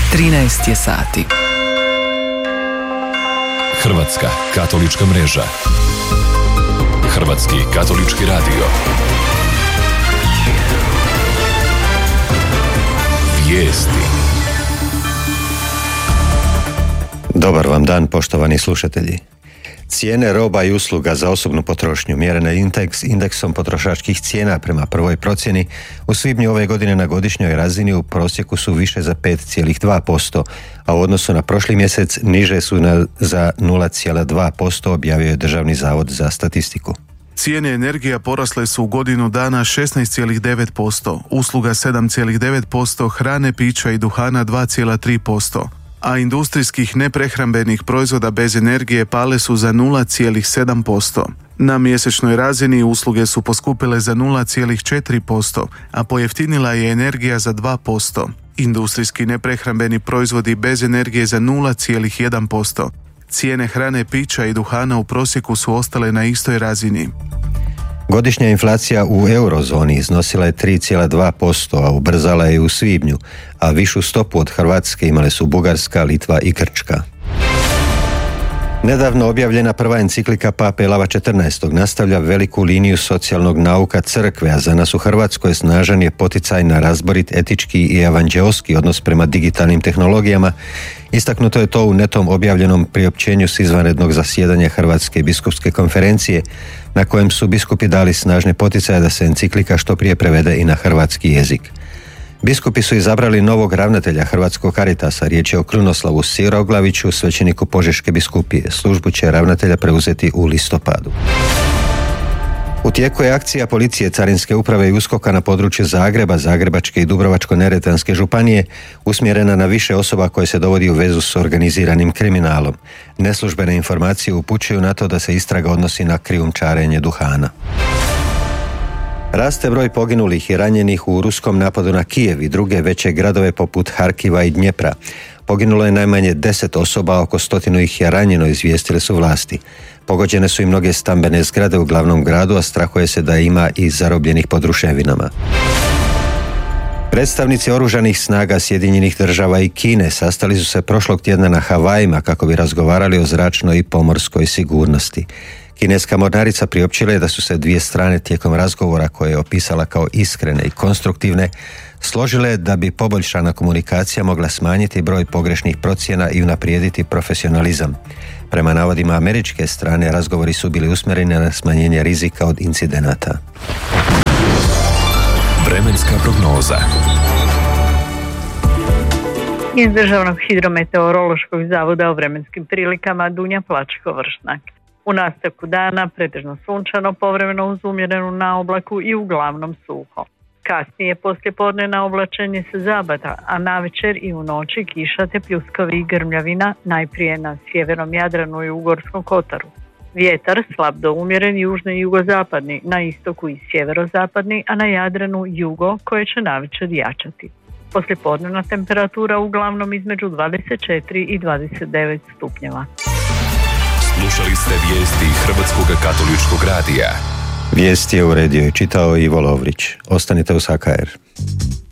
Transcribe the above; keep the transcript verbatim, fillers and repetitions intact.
trinaest je sati. Hrvatska katolička mreža. Hrvatski katolički radio. Vijesti. Dobar vam dan, poštovani slušatelji. Cijene roba i usluga za osobnu potrošnju mjerene indeks, indeksom potrošačkih cijena prema prvoj procjeni u svibnju ove godine na godišnjoj razini u prosjeku su više za pet zarez dva posto, a u odnosu na prošli mjesec niže su na, za nula zarez dva posto, objavio je Državni zavod za statistiku. Cijene energija porasle su u godinu dana šesnaest zarez devet posto, usluga sedam zarez devet posto, hrane, pića i duhana dva zarez tri posto. A industrijskih neprehrambenih proizvoda bez energije pale su za nula zarez sedam posto. Na mjesečnoj razini usluge su poskupile za nula zarez četiri posto, a pojeftinila je energija za dva posto. Industrijski neprehrambeni proizvodi bez energije za nula zarez jedan posto. Cijene hrane, pića i duhana u prosjeku su ostale na istoj razini. Godišnja inflacija u eurozoni iznosila je tri zarez dva posto, a ubrzala je u svibnju, a višu stopu od Hrvatske imale su Bugarska, Litva i Grčka. Nedavno objavljena prva enciklika Pape Lava četrnaestog nastavlja veliku liniju socijalnog nauka crkve, a za nas u Hrvatskoj snažan je poticaj na razborit etički i evanđeoski odnos prema digitalnim tehnologijama. Istaknuto je to u netom objavljenom priopćenju s izvanrednog zasjedanja Hrvatske biskupske konferencije, na kojem su biskupi dali snažne poticaje da se enciklika što prije prevede i na hrvatski jezik. Biskupi su izabrali novog ravnatelja Hrvatskog Caritasa, riječ je o Krunoslavu Siroglaviću, svećeniku Požeške biskupije. Službu će ravnatelja preuzeti u listopadu. U tijeku je akcija policije, Carinske uprave i USKOK-a na području Zagreba, Zagrebačke i Dubrovačko-neretvanske županije, usmjerena na više osoba koje se dovodi u vezu s organiziranim kriminalom. Neslužbene informacije upućuju na to da se istraga odnosi na krijumčarenje duhana. Raste broj poginulih i ranjenih u ruskom napadu na Kijev i druge veće gradove poput Harkiva i Dnjepra. Poginulo je najmanje deset osoba, oko stotinu ih je ranjeno, izvijestile su vlasti. Pogođene su i mnoge stambene zgrade u glavnom gradu, a strahuje se da ima i zarobljenih pod ruševinama. Predstavnici oružanih snaga Sjedinjenih država i Kine sastali su se prošlog tjedna na Havajima kako bi razgovarali o zračnoj i pomorskoj sigurnosti. Kineska mornarica priopćila je da su se dvije strane tijekom razgovora, koje je opisala kao iskrene i konstruktivne, složile da bi poboljšana komunikacija mogla smanjiti broj pogrešnih procjena i unaprijediti profesionalizam. Prema navodima američke strane, razgovori su bili usmjereni na smanjenje rizika od incidenata. Vremenska prognoza. Iz Državnog hidrometeorološkog zavoda o vremenskim prilikama Dunja Plačko-Vršnak. U nastavku dana pretežno sunčano, povremeno uz umjerenu naoblaku i uglavnom suho. Kasnije poslijepodne naoblačenje se zabata, a navečer i u noći kiša te pljuskavi i grmljavina, najprije na sjevernom Jadranu i u Gorskom kotaru. Vjetar slab do umjeren južni i jugozapadni, na istoku i sjeverozapadni, a na Jadranu jugo, koje će navečer jačati. Poslijepodnevna temperatura uglavnom između dvadeset četiri i dvadeset devet stupnjeva. Slušali ste vijesti Hrvatskog katoličkog radija. Vijesti je uredio i čitao Ivo Lovrić. Ostanite uz H K R.